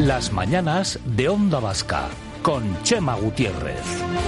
Las mañanas de Onda Vasca, con Chema Gutiérrez.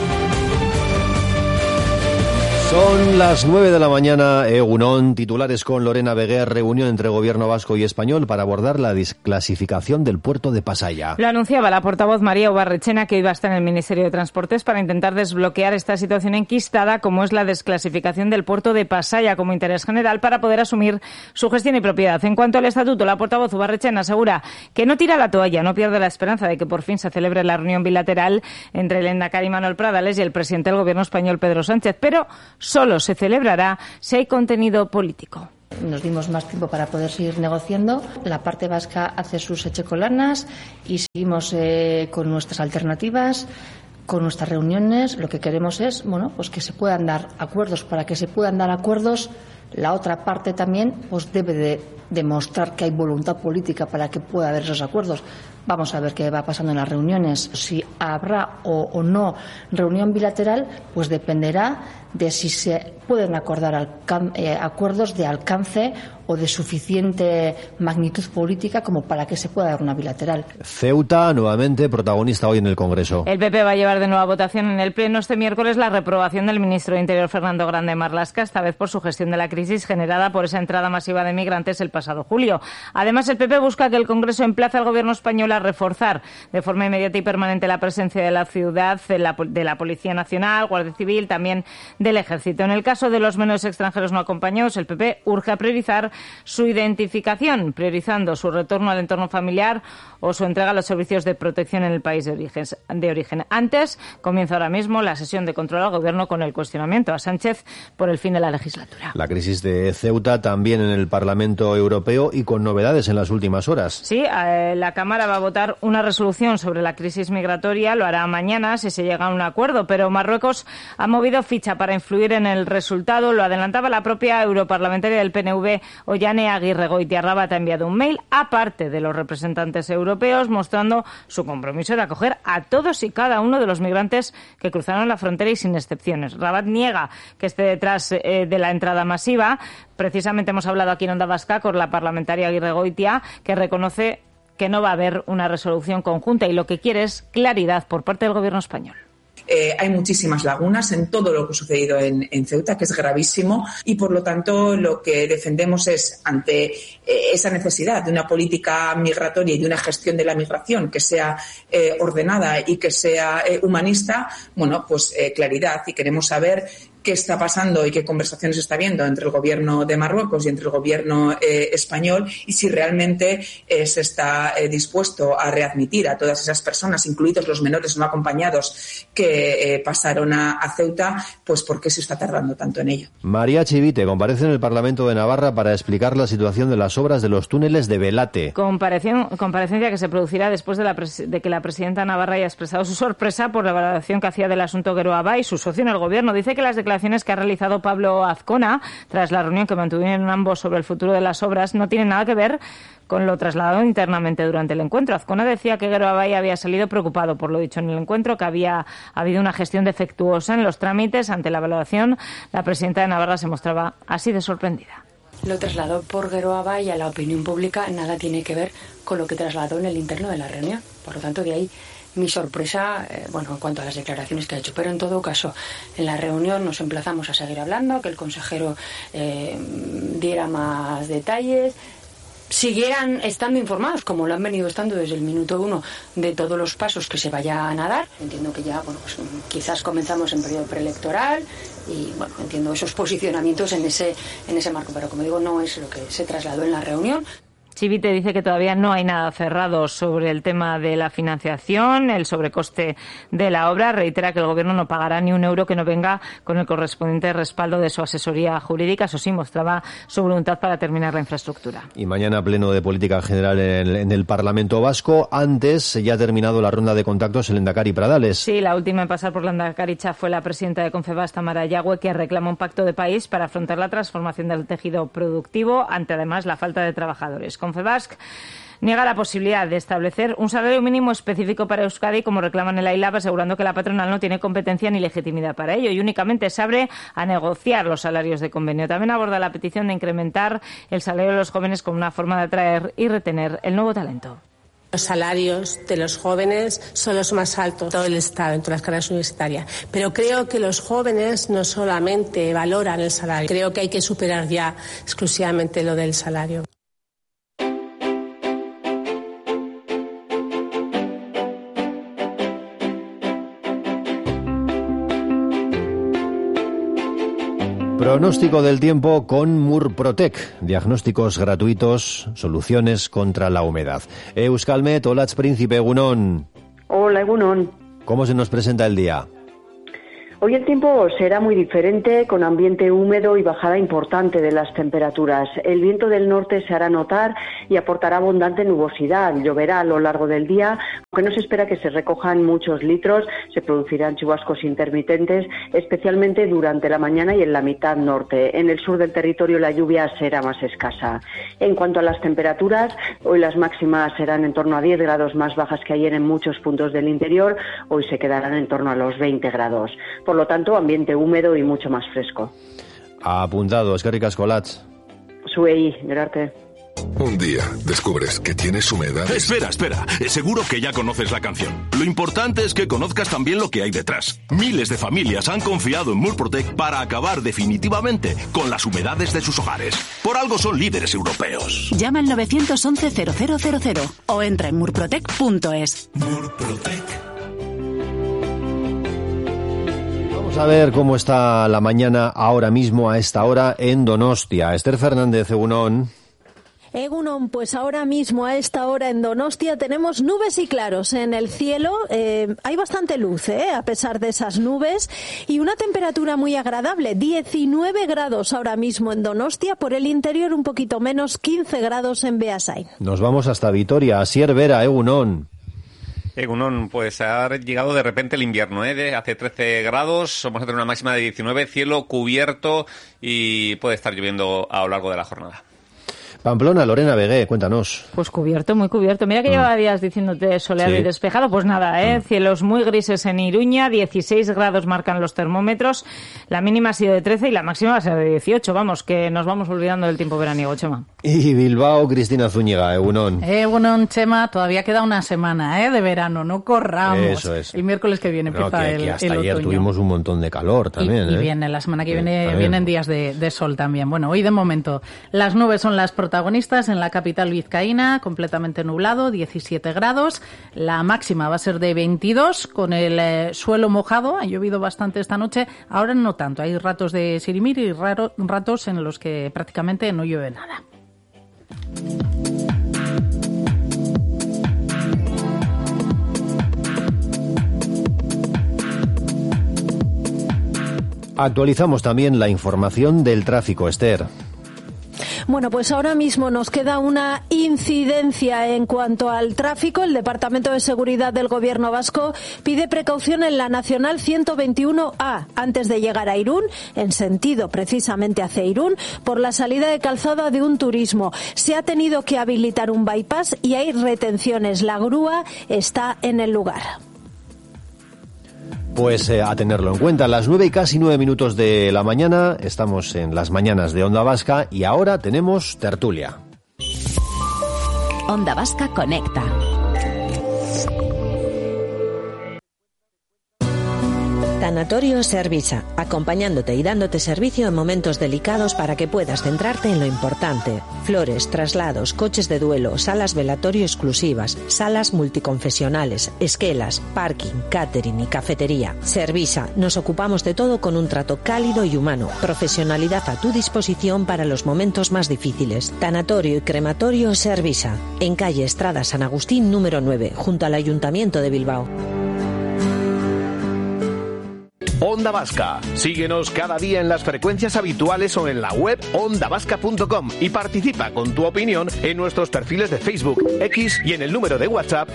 Son las 9 de la mañana, Egunon, titulares con Lorena Beguer, reunión entre Gobierno vasco y español para abordar la desclasificación del puerto de Pasaia. Lo anunciaba la portavoz María Ubarrechena, que iba a estar en el Ministerio de Transportes para intentar desbloquear esta situación enquistada, como es la desclasificación del puerto de Pasaia como interés general, para poder asumir su gestión y propiedad. En cuanto al estatuto, la portavoz Ubarrechena asegura que no tira la toalla, no pierde la esperanza de que por fin se celebre la reunión bilateral entre el Lehendakari Manuel Pradales y el presidente del Gobierno español, Pedro Sánchez, pero solo se celebrará si hay contenido político. Nos dimos más tiempo para poder seguir negociando. La parte vasca hace sus echecolanas y seguimos con nuestras alternativas, con nuestras reuniones. Lo que queremos es, pues que se puedan dar acuerdos. Para que se puedan dar acuerdos, la otra parte también debe de demostrar que hay voluntad política para que pueda haber esos acuerdos. Vamos a ver qué va pasando en las reuniones. Si habrá o no reunión bilateral, pues dependerá de si se pueden acordar acuerdos de alcance o de suficiente magnitud política como para que se pueda dar una bilateral. Ceuta, nuevamente protagonista hoy en el Congreso. El PP va a llevar de nuevo a votación en el Pleno este miércoles la reprobación del ministro de Interior, Fernando Grande Marlaska, esta vez por su gestión de la crisis generada por esa entrada masiva de migrantes el pasado julio. Además, el PP busca que el Congreso emplace al Gobierno español a reforzar de forma inmediata y permanente la presencia de la ciudad, de la Policía Nacional, Guardia Civil, también del Ejército. En el caso de los menores extranjeros no acompañados, el PP urge a priorizar su identificación, priorizando su retorno al entorno familiar o su entrega a los servicios de protección en el país de origen. Antes, comienza ahora mismo la sesión de control al Gobierno con el cuestionamiento a Sánchez por el fin de la legislatura. La crisis de Ceuta también en el Parlamento Europeo y con novedades en las últimas horas. Sí, la Cámara va a votar una resolución sobre la crisis migratoria, lo hará mañana si se llega a un acuerdo, pero Marruecos ha movido ficha para influir en el resultado, lo adelantaba la propia europarlamentaria del PNV, Ollane Aguirregoitia. Rabat ha enviado un mail, aparte de los representantes europeos, mostrando su compromiso de acoger a todos y cada uno de los migrantes que cruzaron la frontera y sin excepciones. Rabat niega que esté detrás de la entrada masiva. Precisamente hemos hablado aquí en Onda Vasca con la parlamentaria Aguirregoitia, que reconoce que no va a haber una resolución conjunta y lo que quiere es claridad por parte del Gobierno español. Hay muchísimas lagunas en todo lo que ha sucedido en Ceuta, que es gravísimo, y por lo tanto lo que defendemos es, ante esa necesidad de una política migratoria y de una gestión de la migración que sea ordenada y que sea humanista, claridad, y queremos saber qué está pasando y qué conversaciones está habiendo entre el Gobierno de Marruecos y entre el Gobierno español, y si realmente se está dispuesto a readmitir a todas esas personas, incluidos los menores no acompañados que pasaron a Ceuta, pues por qué se está tardando tanto en ello. María Chivite comparece en el Parlamento de Navarra para explicar la situación de las obras de los túneles de Belate. Comparecencia que se producirá después de que la presidenta Navarra haya expresado su sorpresa por la valoración que hacía del asunto Geroa y su socio en el Gobierno. Dice que las declaraciones que ha realizado Pablo Azcona tras la reunión que mantuvieron ambos sobre el futuro de las obras no tienen nada que ver con lo trasladado internamente durante el encuentro. Azcona decía que Geroa había salido preocupado por lo dicho en el encuentro, que había habido una gestión defectuosa en los trámites. Ante la evaluación, la presidenta de Navarra se mostraba así de sorprendida. Lo trasladó por Geroa y a la opinión pública nada tiene que ver con lo que trasladó en el interno de la reunión. Por lo tanto, de ahí mi sorpresa, en cuanto a las declaraciones que ha hecho. Pero en todo caso, en la reunión nos emplazamos a seguir hablando, que el consejero diera más detalles, siguieran estando informados, como lo han venido estando desde el minuto 1, de todos los pasos que se vayan a dar. Entiendo que ya, quizás comenzamos en periodo preelectoral y, entiendo esos posicionamientos en ese marco, pero como digo, no es lo que se trasladó en la reunión. Chivite dice que todavía no hay nada cerrado sobre el tema de la financiación, el sobrecoste de la obra. Reitera que el Gobierno no pagará ni un euro que no venga con el correspondiente respaldo de su asesoría jurídica. Eso sí, mostraba su voluntad para terminar la infraestructura. Y mañana pleno de política general en el Parlamento vasco. Antes ya ha terminado la ronda de contactos el Lehendakari Pradales. Sí, la última en pasar por la Lehendakaricha fue la presidenta de Confebask, Tamara Yagüe, que reclama un pacto de país para afrontar la transformación del tejido productivo ante además la falta de trabajadores. Confebask niega la posibilidad de establecer un salario mínimo específico para Euskadi, como reclaman el AILAB, asegurando que la patronal no tiene competencia ni legitimidad para ello y únicamente se abre a negociar los salarios de convenio. También aborda la petición de incrementar el salario de los jóvenes como una forma de atraer y retener el nuevo talento. Los salarios de los jóvenes son los más altos de todo el Estado, en todas las carreras universitarias. Pero creo que los jóvenes no solamente valoran el salario, creo que hay que superar ya exclusivamente lo del salario. Pronóstico del tiempo con Murprotec. Diagnósticos gratuitos, soluciones contra la humedad. Euskalmet, Olatz Príncipe, Egunon. Hola, Egunon. ¿Cómo se nos presenta el día? Hoy el tiempo será muy diferente, con ambiente húmedo y bajada importante de las temperaturas. El viento del norte se hará notar y aportará abundante nubosidad. Lloverá a lo largo del día, aunque no se espera que se recojan muchos litros. Se producirán chubascos intermitentes, especialmente durante la mañana y en la mitad norte. En el sur del territorio la lluvia será más escasa. En cuanto a las temperaturas, hoy las máximas serán en torno a 10 grados más bajas que ayer en muchos puntos del interior. Hoy se quedarán en torno a los 20 grados. Por lo tanto, ambiente húmedo y mucho más fresco. Apuntado, eskerrik asko, Olatz. Zuei, gerarte. Un día descubres que tienes humedades. Espera. Seguro que ya conoces la canción. Lo importante es que conozcas también lo que hay detrás. Miles de familias han confiado en Murprotec para acabar definitivamente con las humedades de sus hogares. Por algo son líderes europeos. Llama al 911-0000 o entra en murprotec.es. Murprotec. Vamos a ver cómo está la mañana ahora mismo a esta hora en Donostia. Esther Fernández, Egunon. Egunon, pues ahora mismo a esta hora en Donostia tenemos nubes y claros en el cielo. Hay bastante luz, a pesar de esas nubes, y una temperatura muy agradable, 19 grados ahora mismo en Donostia, por el interior un poquito menos, 15 grados en Beasain. Nos vamos hasta Vitoria, Asier Vera, Egunon. Egunon, pues ha llegado de repente el invierno, hace 13 grados, vamos a tener una máxima de 19, cielo cubierto y puede estar lloviendo a lo largo de la jornada. Pamplona, Lorena Vegué, cuéntanos. Pues cubierto, muy cubierto. Mira que llevaba días diciéndote soleado y despejado. Pues nada, cielos muy grises en Iruña, 16 grados marcan los termómetros. La mínima ha sido de 13 y la máxima va a ser de 18. Vamos, que nos vamos olvidando del tiempo veraniego, Chema. Y Bilbao, Cristina Zúñiga, Egunon. Egunon, Chema, todavía queda una semana de verano, no corramos. Eso es. El miércoles que viene empieza el hasta el ayer otoño. tuvimos un montón de calor también. Y viene, la semana que viene vienen días de sol también. Bueno, hoy de momento las nubes son las protagonistas en la capital vizcaína, completamente nublado, 17 grados. La máxima va a ser de 22, con el suelo mojado. Ha llovido bastante esta noche, ahora no tanto. Hay ratos de sirimir y ratos en los que prácticamente no llueve nada. Actualizamos también la información del tráfico, Esther. Bueno, pues ahora mismo nos queda una incidencia en cuanto al tráfico. El Departamento de Seguridad del Gobierno vasco pide precaución en la Nacional 121A antes de llegar a Irún, en sentido precisamente hacia Irún, por la salida de Calzada de un turismo. Se ha tenido que habilitar un bypass y hay retenciones. La grúa está en el lugar. Pues a tenerlo en cuenta, las 9 y casi 9 minutos de la mañana, estamos en las mañanas de Onda Vasca y ahora tenemos tertulia. Onda Vasca Conecta. Tanatorio Servisa, acompañándote y dándote servicio en momentos delicados para que puedas centrarte en lo importante. Flores, traslados, coches de duelo, salas velatorio exclusivas, salas multiconfesionales, esquelas, parking, catering y cafetería. Servisa, nos ocupamos de todo con un trato cálido y humano. Profesionalidad a tu disposición para los momentos más difíciles. Tanatorio y crematorio Servisa, en calle Estrada San Agustín número 9, junto al Ayuntamiento de Bilbao. Onda Vasca. Síguenos cada día en las frecuencias habituales o en la web ondavasca.com y participa con tu opinión en nuestros perfiles de Facebook, X y en el número de WhatsApp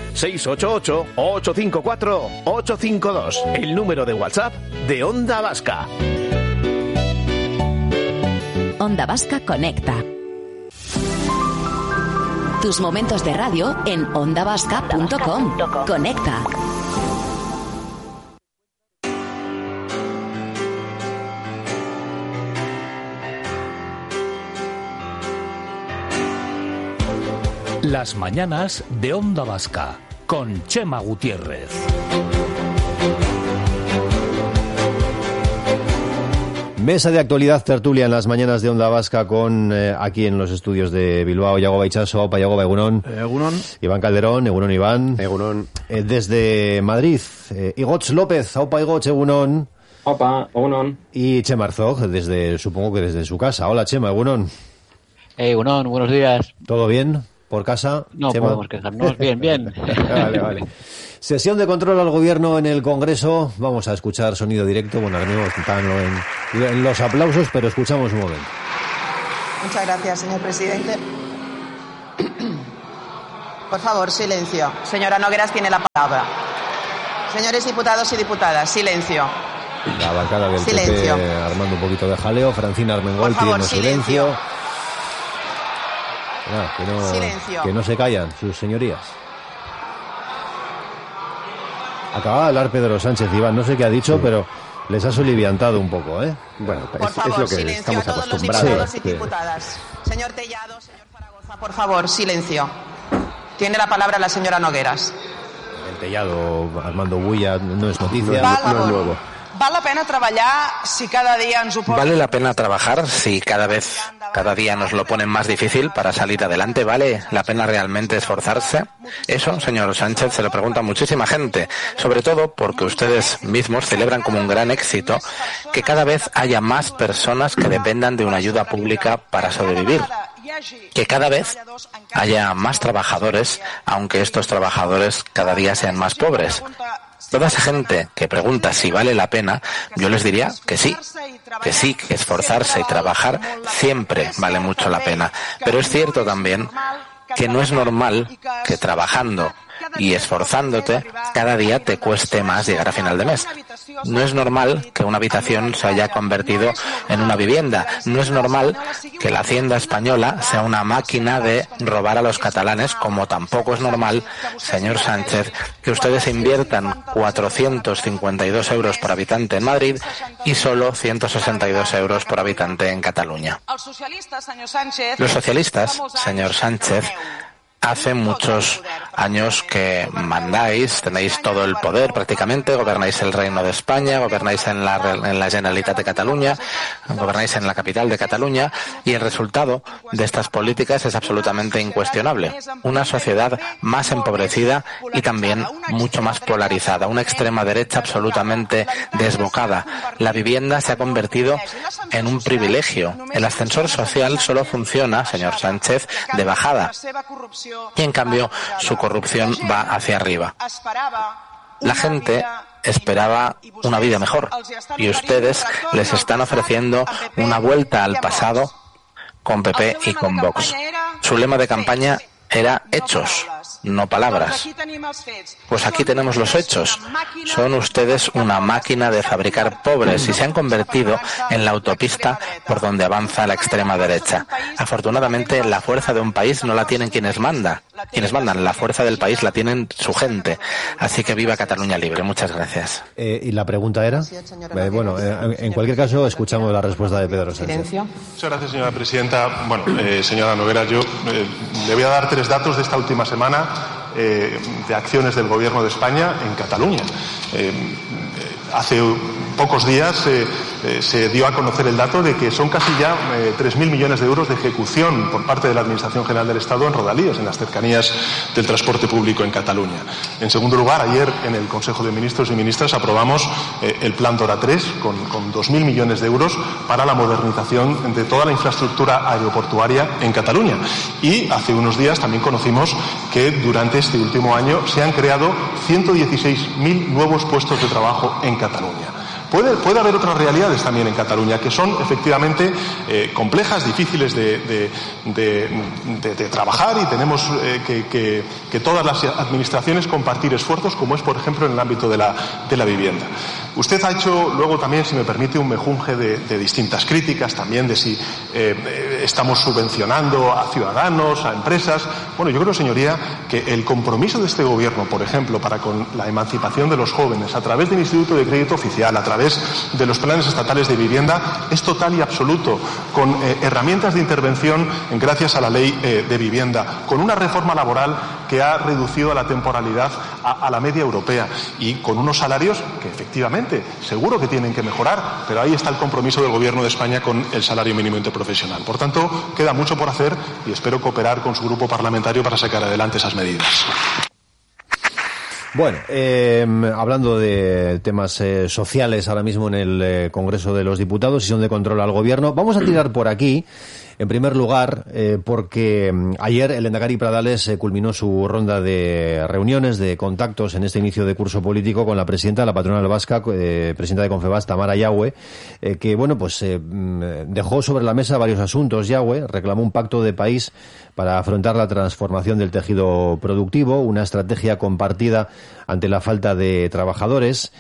688-854-852. El número de WhatsApp de Onda Vasca. Onda Vasca Conecta. Tus momentos de radio en ondavasca.com. Conecta. Las mañanas de Onda Vasca, con Chema Gutiérrez. Mesa de actualidad, tertulia en las mañanas de Onda Vasca con aquí en los estudios de Bilbao, Yagoba Itxaso, Aupa Yagoba, Egunon. Egunon. Iván Calderón, Egunon Iván. Egunon. Desde Madrid, Igots López, Aupa Igots, Egunon. Aupa, Egunon. Y Chema Arzog, supongo que desde su casa. Hola Chema, Egunon. Egunon, buenos días. ¿Todo bien por casa? No Chema. podemos quejarnos, bien. Vale. Sesión de control al gobierno en el Congreso. Vamos a escuchar sonido directo. Bueno, ahora mismo están en los aplausos, pero escuchamos un momento. Muchas gracias, señor presidente. Por favor, silencio. Señora Nogueras tiene la palabra. Señores diputados y diputadas, silencio. La bancada del silencio. PP armando un poquito de jaleo. Francina Armengol pidiendo silencio. Silencio. Que no se callan sus señorías. Acaba de hablar Pedro Sánchez, Iván, no sé qué ha dicho, pero les ha soliviantado un poco, ¿eh? Bueno, por favor, es lo que silencio estamos a todos acostumbrados. Los diputados y diputadas. Señor Tellado, señor Zaragoza, por favor, silencio. Tiene la palabra la señora Nogueras. El Tellado armando bulla no es noticia. No es nuevo. Val la pena trabajar si cada día ens ho ponen... ¿Vale la pena trabajar si cada día nos lo ponen más difícil para salir adelante? ¿Vale la pena realmente esforzarse? Eso, señor Sánchez, se lo pregunta muchísima gente, sobre todo porque ustedes mismos celebran como un gran éxito que cada vez haya más personas que dependan de una ayuda pública para sobrevivir. Que cada vez haya más trabajadores, aunque estos trabajadores cada día sean más pobres. Toda esa gente que pregunta si vale la pena, yo les diría que sí, que esforzarse y trabajar siempre vale mucho la pena. Pero es cierto también que no es normal que trabajando y esforzándote cada día te cueste más llegar a final de mes. No es normal que una habitación se haya convertido en una vivienda. No es normal que la Hacienda española sea una máquina de robar a los catalanes, como tampoco es normal, señor Sánchez, que ustedes inviertan 452 euros por habitante en Madrid y solo 162 euros por habitante en Cataluña. Los socialistas, señor Sánchez, hace muchos años que mandáis, tenéis todo el poder prácticamente, gobernáis el Reino de España, gobernáis en la Generalitat de Cataluña, gobernáis en la capital de Cataluña y el resultado de estas políticas es absolutamente incuestionable. Una sociedad más empobrecida y también mucho más polarizada, una extrema derecha absolutamente desbocada. La vivienda se ha convertido en un privilegio. El ascensor social solo funciona, señor Sánchez, de bajada. Y en cambio su corrupción va hacia arriba. La gente esperaba una vida mejor y ustedes les están ofreciendo una vuelta al pasado con PP y con Vox. Su lema de campaña era hechos, no palabras. Pues aquí tenemos los hechos. Son ustedes una máquina de fabricar pobres y se han convertido en la autopista por donde avanza la extrema derecha. Afortunadamente, la fuerza de un país no la tienen quienes mandan, la fuerza del país la tienen su gente. Así que viva Cataluña Libre. Muchas gracias. ¿Y la pregunta era? En cualquier caso, escuchamos la respuesta de Pedro Sánchez. Muchas gracias, señora presidenta. Bueno, señora Noguera, yo le voy a dar 3 datos de esta última semana de acciones del Gobierno de España en Cataluña. Hace pocos días se dio a conocer el dato de que son casi ya 3.000 millones de euros de ejecución por parte de la Administración General del Estado en rodalías, en las cercanías del transporte público en Cataluña. En segundo lugar, ayer en el Consejo de Ministros y Ministras aprobamos el Plan Dora 3 con 2.000 millones de euros para la modernización de toda la infraestructura aeroportuaria en Cataluña. Y hace unos días también conocimos que durante este último año se han creado 116.000 nuevos puestos de trabajo en Cataluña. Puede haber otras realidades también en Cataluña que son efectivamente complejas, difíciles de trabajar y tenemos que todas las administraciones compartir esfuerzos, como es por ejemplo en el ámbito de la vivienda. Usted ha hecho luego también, si me permite, un mejunje de distintas críticas, también de si estamos subvencionando a ciudadanos, a empresas. Bueno, yo creo, señoría, que el compromiso de este Gobierno, por ejemplo, para con la emancipación de los jóvenes, a través del Instituto de Crédito Oficial, a través de los planes estatales de vivienda, es total y absoluto, con herramientas de intervención gracias a la ley de vivienda, con una reforma laboral que ha reducido la temporalidad a la media europea y con unos salarios que efectivamente seguro que tienen que mejorar, pero ahí está el compromiso del Gobierno de España con el salario mínimo interprofesional. Por tanto, queda mucho por hacer y espero cooperar con su grupo parlamentario para sacar adelante esas medidas. Bueno, hablando de temas sociales ahora mismo en el Congreso de los Diputados, sesión de control al Gobierno, vamos a tirar por aquí. En primer lugar, porque ayer el lehendakari Pradales culminó su ronda de reuniones, de contactos en este inicio de curso político con la presidenta de la patronal vasca, presidenta de Confebask, Tamara Yagüe, que bueno, pues dejó sobre la mesa varios asuntos. Yagüe reclamó un pacto de país para afrontar la transformación del tejido productivo, una estrategia compartida ante la falta de trabajadores.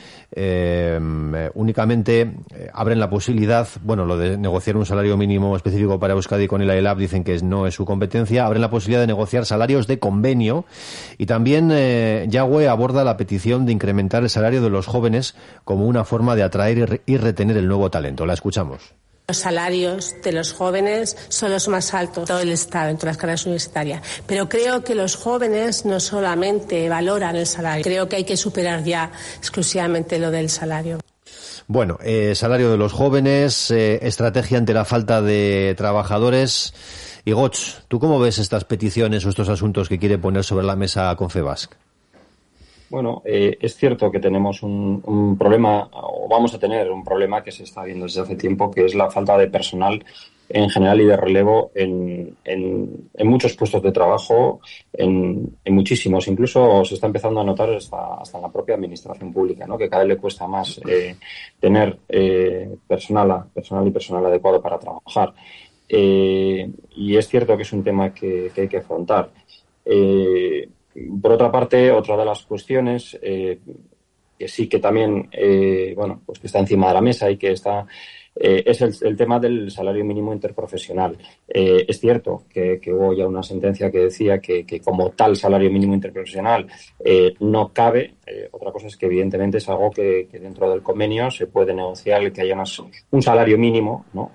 Únicamente abren la posibilidad, bueno, lo de negociar un salario mínimo específico para Euskadi con el AELAB dicen que no es su competencia, abren la posibilidad de negociar salarios de convenio y también Yagüe aborda la petición de incrementar el salario de los jóvenes como una forma de atraer y retener el nuevo talento. La escuchamos. Los salarios de los jóvenes son los más altos de todo el Estado, en todas las carreras universitarias. Pero creo que los jóvenes no solamente valoran el salario, creo que hay que superar ya exclusivamente lo del salario. Bueno, salario de los jóvenes, estrategia ante la falta de trabajadores. Igoch, ¿tú cómo ves estas peticiones o estos asuntos que quiere poner sobre la mesa Confebask? Bueno, es cierto que tenemos un problema, o vamos a tener un problema que se está viendo desde hace tiempo, que es la falta de personal en general y de relevo en muchos puestos de trabajo, en muchísimos. Incluso se está empezando a notar hasta en la propia administración pública, ¿no? Que cada vez le cuesta más tener personal adecuado para trabajar. Y es cierto que es un tema que hay que afrontar. Por otra parte, otra de las cuestiones que sí que también pues que está encima de la mesa y que está es el tema del salario mínimo interprofesional. Es cierto que hubo ya una sentencia que decía que como tal salario mínimo interprofesional no cabe. Otra cosa es que evidentemente es algo que dentro del convenio se puede negociar el que haya un salario mínimo, ¿no?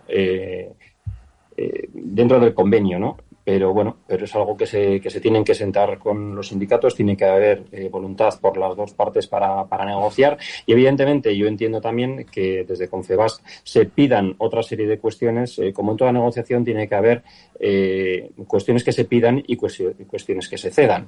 Dentro del convenio, ¿no? Pero es algo que se tienen que sentar con los sindicatos, tiene que haber voluntad por las dos partes para negociar y evidentemente yo entiendo también que desde Confebask se pidan otra serie de cuestiones, como en toda negociación tiene que haber cuestiones que se pidan y cuestiones que se cedan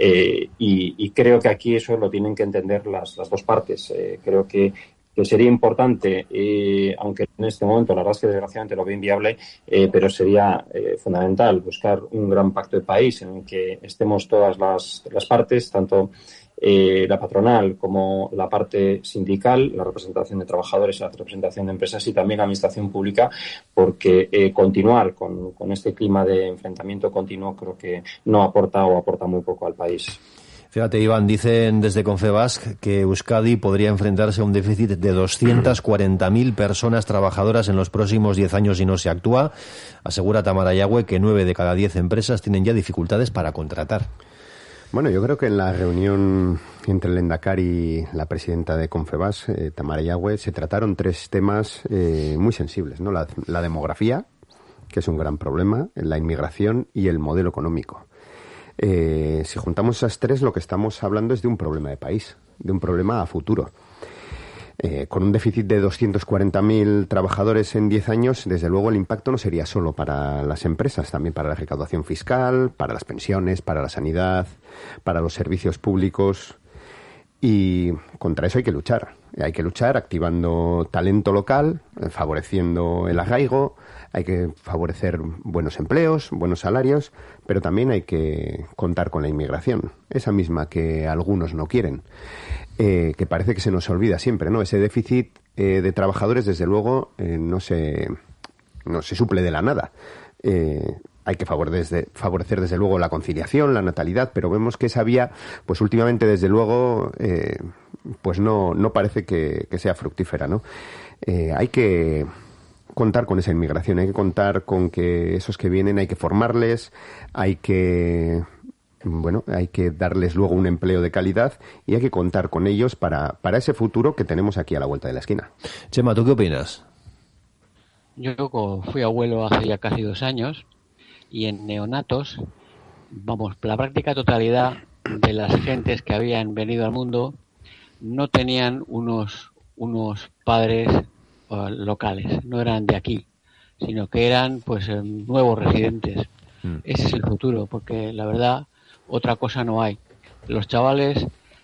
y creo que aquí eso lo tienen que entender las dos partes. Creo que sería importante, aunque en este momento la verdad es que desgraciadamente lo veo inviable, pero sería fundamental buscar un gran pacto de país en el que estemos todas las partes, tanto la patronal como la parte sindical, la representación de trabajadores, la representación de empresas y también la administración pública, porque continuar con este clima de enfrentamiento continuo creo que no aporta o aporta muy poco al país. Fíjate, Iván, dicen desde Confebask que Euskadi podría enfrentarse a un déficit de 240.000 personas trabajadoras en los próximos 10 años si no se actúa. Asegura Tamara Yagüe que 9 de cada 10 empresas tienen ya dificultades para contratar. Bueno, yo creo que en la reunión entre el lehendakari y la presidenta de Confebask, Tamara Yagüe, se trataron 3 temas muy sensibles, ¿no? La demografía, que es un gran problema, la inmigración y el modelo económico. Si juntamos esas 3, lo que estamos hablando es de un problema de país, de un problema a futuro. Con un déficit de 240.000 trabajadores en 10 años, desde luego el impacto no sería solo para las empresas, también para la recaudación fiscal, para las pensiones, para la sanidad, para los servicios públicos. Y contra eso hay que luchar. Hay que luchar activando talento local, favoreciendo el arraigo. Hay que favorecer buenos empleos, buenos salarios, pero también hay que contar con la inmigración, esa misma que algunos no quieren, que parece que se nos olvida siempre, ¿no? Ese déficit de trabajadores, desde luego, no se suple de la nada. Hay que favorecer desde luego la conciliación, la natalidad, pero vemos que esa vía, pues últimamente desde luego pues no parece que sea fructífera, ¿no? Hay que contar con esa inmigración, hay que contar con que esos que vienen hay que formarles, hay que darles luego un empleo de calidad y hay que contar con ellos para ese futuro que tenemos aquí a la vuelta de la esquina. Chema, ¿tú qué opinas? Yo fui abuelo hace ya casi 2 años y en neonatos, la práctica totalidad de las gentes que habían venido al mundo no tenían unos padres locales, no eran de aquí, sino que eran pues nuevos residentes. Ese es el futuro, porque la verdad otra cosa no hay. Los chavales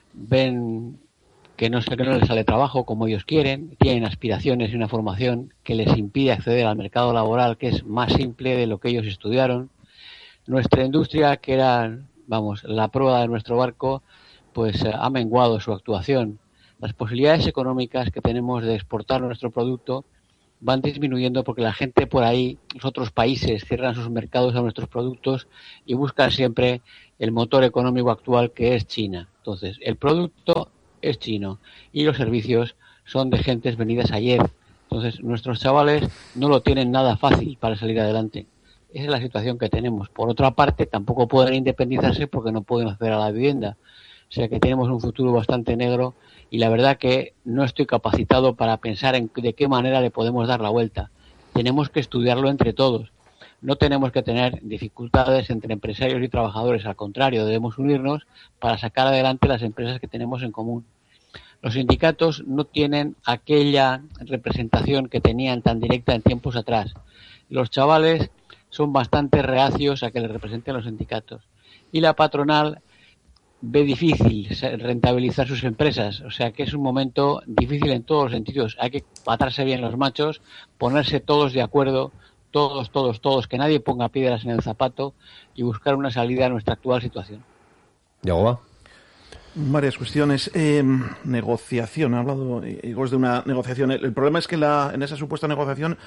ven que no les sale trabajo como ellos quieren, tienen aspiraciones y una formación que les impide acceder al mercado laboral, que es más simple de lo que ellos estudiaron. Nuestra industria, que era, la proa de nuestro barco, pues ha menguado su actuación. Las posibilidades económicas que tenemos de exportar nuestro producto van disminuyendo porque la gente por ahí, los otros países, cierran sus mercados a nuestros productos y buscan siempre el motor económico actual, que es China. Entonces, el producto es chino y los servicios son de gentes venidas ayer. Entonces, nuestros chavales no lo tienen nada fácil para salir adelante. Esa es la situación que tenemos. Por otra parte, tampoco pueden independizarse porque no pueden acceder a la vivienda. O sea que tenemos un futuro bastante negro y la verdad que no estoy capacitado para pensar en de qué manera le podemos dar la vuelta. Tenemos que estudiarlo entre todos. No tenemos que tener dificultades entre empresarios y trabajadores. Al contrario, debemos unirnos para sacar adelante las empresas que tenemos en común. Los sindicatos no tienen aquella representación que tenían tan directa en tiempos atrás. Los chavales son bastante reacios a que les representen los sindicatos. Y la patronal ve difícil rentabilizar sus empresas. O sea que es un momento difícil en todos los sentidos. Hay que atarse bien los machos, ponerse todos de acuerdo, todos, que nadie ponga piedras en el zapato y buscar una salida a nuestra actual situación. ¿Yagoba? Varias cuestiones. Negociación. Ha hablado Igor de una negociación. El problema es que en esa supuesta negociación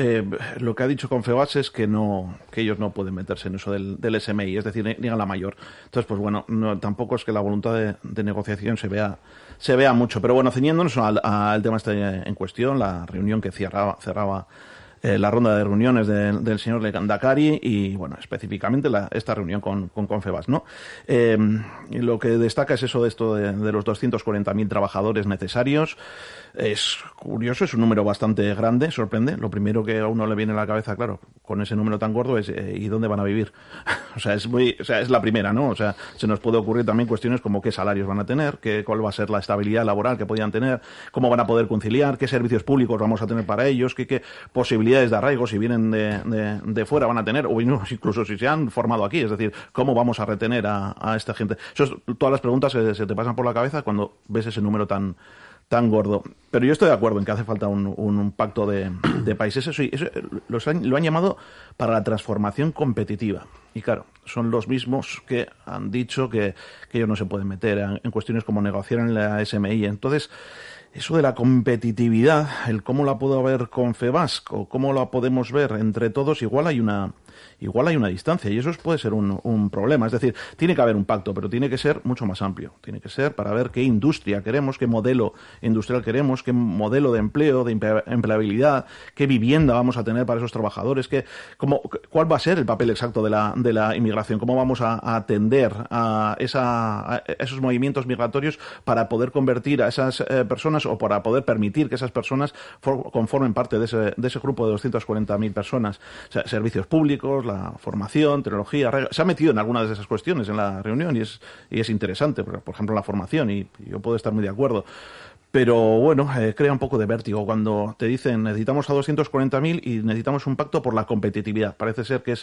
lo que ha dicho Confebask es que ellos no pueden meterse en eso del SMI, es decir, ni a la mayor. Entonces, pues bueno, tampoco es que la voluntad de negociación se vea mucho. Pero bueno, ceñiéndonos al tema en cuestión, la reunión que cerraba la ronda de reuniones del señor Lendakari y, bueno, específicamente esta reunión con Confebask, ¿no? Lo que destaca es eso de los 240.000 trabajadores necesarios. Es curioso, es un número bastante grande, sorprende. Lo primero que a uno le viene a la cabeza, claro, con ese número tan gordo es ¿y dónde van a vivir? es la primera, ¿no? O sea, se nos puede ocurrir también cuestiones como qué salarios van a tener, cuál va a ser la estabilidad laboral que podían tener, cómo van a poder conciliar, qué servicios públicos vamos a tener para ellos, qué posibilidades de arraigo si vienen de fuera van a tener, o incluso si se han formado aquí, es decir, cómo vamos a retener a esta gente. Eso es todas las preguntas que se te pasan por la cabeza cuando ves ese número tan gordo. Pero yo estoy de acuerdo en que hace falta un pacto de países. Eso lo han llamado para la transformación competitiva. Y claro, son los mismos que han dicho que ellos no se pueden meter en cuestiones como negociar en la SMI. Entonces, eso de la competitividad, el cómo la puedo ver Confebask o cómo la podemos ver entre todos, igual hay una distancia y eso puede ser un problema. Es decir, tiene que haber un pacto, pero tiene que ser mucho más amplio. Tiene que ser para ver qué industria queremos, qué modelo industrial queremos, qué modelo de empleo, de empleabilidad, qué vivienda vamos a tener para esos trabajadores, cuál va a ser el papel exacto de la inmigración, cómo vamos a atender a esos movimientos migratorios para poder convertir a esas personas o para poder permitir que esas personas conformen parte de ese grupo de 240.000 personas. O sea, servicios públicos, la formación, tecnología, se ha metido en algunas de esas cuestiones en la reunión y es interesante, por ejemplo, la formación, y yo puedo estar muy de acuerdo. Pero bueno, crea un poco de vértigo cuando te dicen necesitamos a 240.000 y necesitamos un pacto por la competitividad. Parece ser que es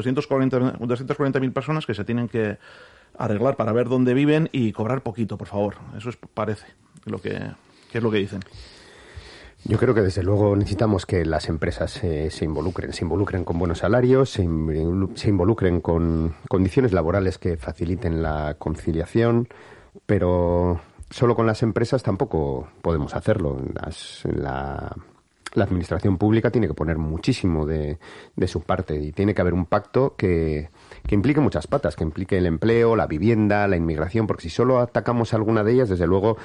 240.000 personas que se tienen que arreglar para ver dónde viven y cobrar poquito, por favor. Eso parece que es lo que dicen. Yo creo que desde luego necesitamos que las empresas se involucren con buenos salarios, se involucren con condiciones laborales que faciliten la conciliación, pero solo con las empresas tampoco podemos hacerlo. La administración pública tiene que poner muchísimo de su parte y tiene que haber un pacto que implique muchas patas, que implique el empleo, la vivienda, la inmigración, porque si solo atacamos alguna de ellas, desde luego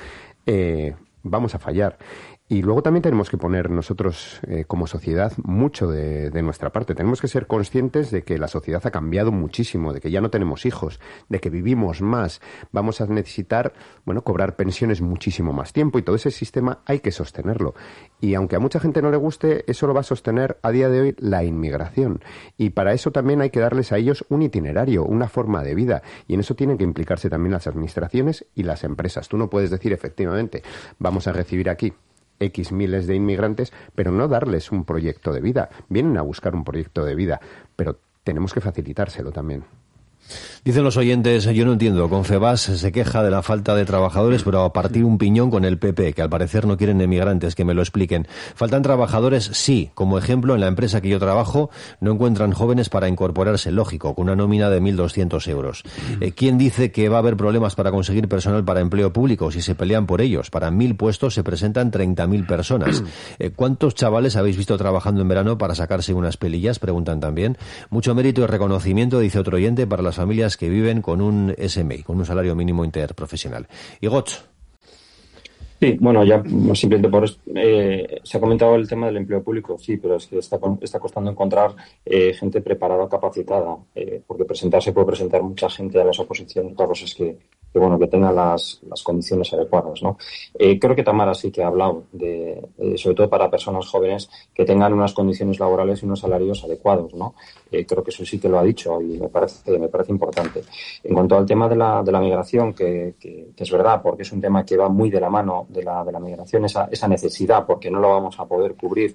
vamos a fallar. Y luego también tenemos que poner nosotros, como sociedad, mucho de nuestra parte. Tenemos que ser conscientes de que la sociedad ha cambiado muchísimo, de que ya no tenemos hijos, de que vivimos más. Vamos a necesitar, cobrar pensiones muchísimo más tiempo, y todo ese sistema hay que sostenerlo. Y aunque a mucha gente no le guste, eso lo va a sostener a día de hoy la inmigración. Y para eso también hay que darles a ellos un itinerario, una forma de vida. Y en eso tienen que implicarse también las administraciones y las empresas. Tú no puedes decir, efectivamente, vamos a recibir aquí X miles de inmigrantes, pero no darles un proyecto de vida. Vienen a buscar un proyecto de vida, pero tenemos que facilitárselo también. Dicen los oyentes, yo no entiendo, Confebask se queja de la falta de trabajadores, pero a partir un piñón con el PP, que al parecer no quieren emigrantes, que me lo expliquen. ¿Faltan trabajadores? Sí. Como ejemplo, en la empresa que yo trabajo no encuentran jóvenes para incorporarse, lógico, con una nómina de 1.200 euros. ¿Quién dice que va a haber problemas para conseguir personal para empleo público si se pelean por ellos? Para 1.000 puestos se presentan 30.000 personas. ¿Cuántos chavales habéis visto trabajando en verano para sacarse unas pelillas? Preguntan también. Mucho mérito y reconocimiento, dice otro oyente, para las familias que viven con un SMI, con un salario mínimo interprofesional. Y Goch. Sí, bueno, ya simplemente se ha comentado el tema del empleo público, sí, pero es que está costando encontrar gente preparada, capacitada, porque puede presentar mucha gente a las oposiciones, otra cosa es que tenga las condiciones adecuadas, ¿no? Creo que Tamara sí que ha hablado de sobre todo para personas jóvenes, que tengan unas condiciones laborales y unos salarios adecuados, ¿no? Creo que eso sí que lo ha dicho y me parece importante. En cuanto al tema de la migración, que es verdad, porque es un tema que va muy de la mano de la migración, esa necesidad, porque no lo vamos a poder cubrir,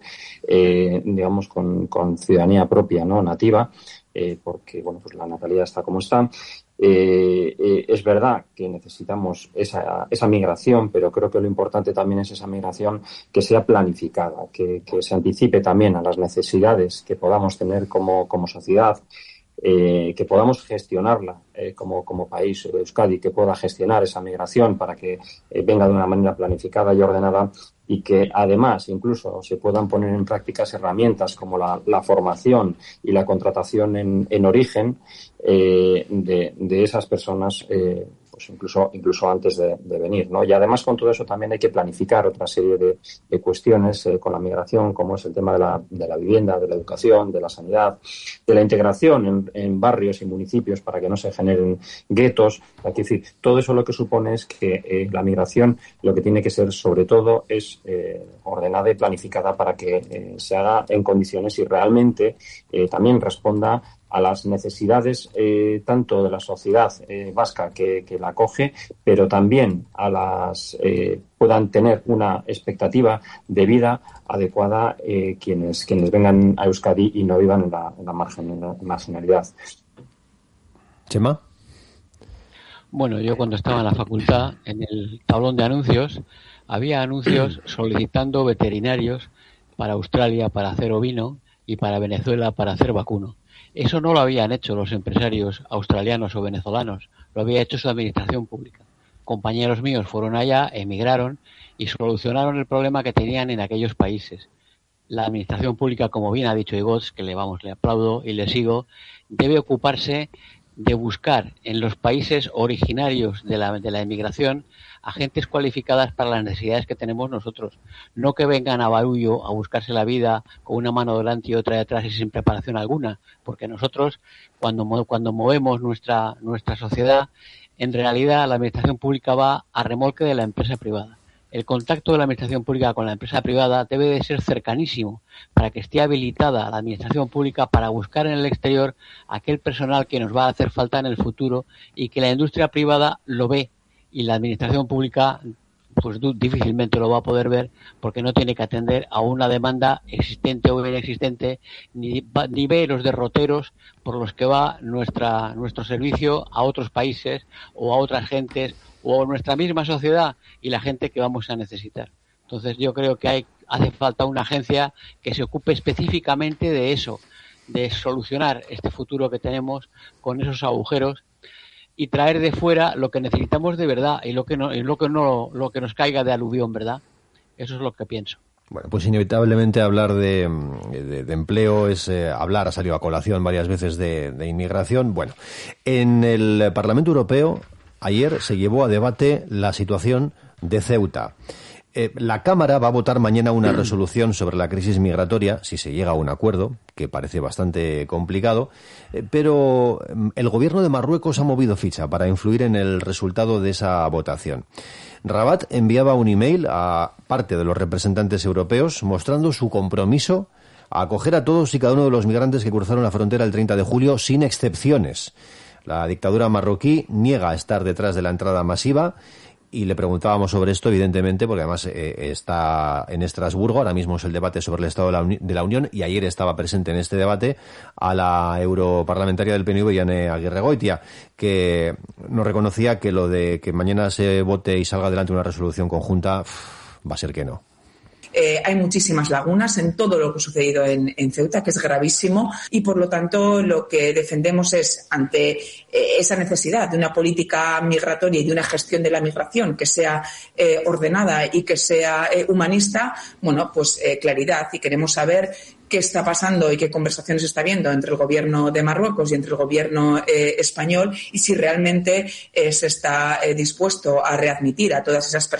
con ciudadanía propia, ¿no? Nativa, porque, pues la natalidad está como está. Es verdad que necesitamos esa migración, pero creo que lo importante también es esa migración que sea planificada, que se anticipe también a las necesidades que podamos tener como sociedad, que podamos gestionarla como país, Euskadi, que pueda gestionar esa migración para que venga de una manera planificada y ordenada, y que además incluso se puedan poner en prácticas herramientas como la formación y la contratación en origen de esas personas, pues incluso antes de venir, ¿no? Y además con todo eso también hay que planificar otra serie de cuestiones con la migración, como es el tema de la vivienda, de la educación, de la sanidad, de la integración en barrios y municipios para que no se generen guetos. Es decir, todo eso lo que supone es que la migración lo que tiene que ser sobre todo es ordenada y planificada para que se haga en condiciones y realmente también responda a las necesidades tanto de la sociedad vasca que la acoge, pero también a las puedan tener una expectativa de vida adecuada quienes vengan a Euskadi y no vivan en la marginalidad. ¿Chema? Bueno, yo cuando estaba en la facultad, en el tablón de anuncios, había anuncios solicitando veterinarios para Australia para hacer ovino y para Venezuela para hacer vacuno. Eso no lo habían hecho los empresarios australianos o venezolanos, lo había hecho su administración pública. Compañeros míos fueron allá, emigraron y solucionaron el problema que tenían en aquellos países. La administración pública, como bien ha dicho Igoz, que le aplaudo y le sigo, debe ocuparse de buscar en los países originarios de la emigración agentes cualificadas para las necesidades que tenemos nosotros. No que vengan a barullo a buscarse la vida con una mano delante y otra detrás y sin preparación alguna, porque nosotros cuando movemos nuestra sociedad, en realidad la administración pública va a remolque de la empresa privada. El contacto de la administración pública con la empresa privada debe de ser cercanísimo para que esté habilitada la administración pública para buscar en el exterior aquel personal que nos va a hacer falta en el futuro y que la industria privada lo ve y la administración pública pues difícilmente lo va a poder ver porque no tiene que atender a una demanda existente o inexistente ni ve los derroteros por los que va nuestro servicio a otros países o a otras gentes o nuestra misma sociedad y la gente que vamos a necesitar. Entonces yo creo que hace falta una agencia que se ocupe específicamente de eso, de solucionar este futuro que tenemos con esos agujeros y traer de fuera lo que necesitamos de verdad y lo que nos caiga de aluvión, ¿verdad? Eso es lo que pienso. Bueno, pues inevitablemente hablar de empleo es hablar, ha salido a colación varias veces de inmigración. Bueno, en el Parlamento Europeo ayer se llevó a debate la situación de Ceuta. La Cámara va a votar mañana una resolución sobre la crisis migratoria, si se llega a un acuerdo, que parece bastante complicado, pero el gobierno de Marruecos ha movido ficha para influir en el resultado de esa votación. Rabat enviaba un email a parte de los representantes europeos mostrando su compromiso a acoger a todos y cada uno de los migrantes que cruzaron la frontera el 30 de julio sin excepciones. La dictadura marroquí niega estar detrás de la entrada masiva. Y le preguntábamos sobre esto, evidentemente, porque además está en Estrasburgo, ahora mismo es el debate sobre el Estado de la Unión, y ayer estaba presente en este debate a la europarlamentaria del PNV, Iane Aguirregoitia, que nos reconocía que lo de que mañana se vote y salga adelante una resolución conjunta, va a ser que no. Hay muchísimas lagunas en todo lo que ha sucedido en Ceuta, que es gravísimo, y por lo tanto lo que defendemos es, ante esa necesidad de una política migratoria y de una gestión de la migración que sea ordenada y que sea humanista, claridad, y queremos saber qué está pasando y qué conversaciones está habiendo entre el gobierno de Marruecos y entre el gobierno español, y si realmente se está dispuesto a readmitir a todas esas personas